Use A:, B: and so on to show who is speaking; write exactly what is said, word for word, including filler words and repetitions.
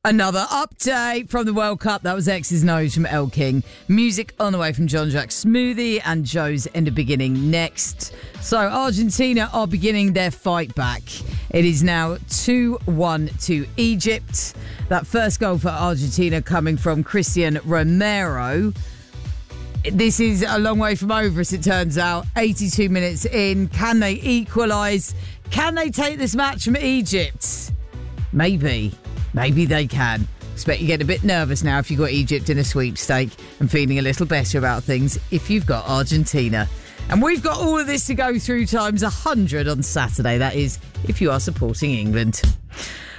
A: Another update from the World Cup. That was X's Nose from El King. Music on the way from John Jack Smoothie and Joe's in the beginning next. So Argentina are beginning their fight back. It is now two one to Egypt. That first goal for Argentina coming from Christian Romero. This is a long way from over, as it turns out. eighty-two minutes in. Can they equalise? Can they take this match from Egypt? Maybe. Maybe they can. Expect you get a bit nervous now if you've got Egypt in a sweepstake and feeling a little better about things if you've got Argentina. And we've got all of this to go through times one hundred on Saturday. That is, if you are supporting England.